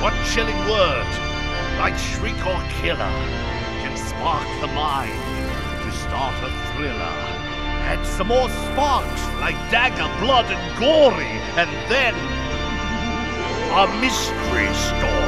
One chilling word, like shriek or killer, can spark the mind to start a thriller. Add some more sparks, like dagger, blood, and gory, and then a mystery story.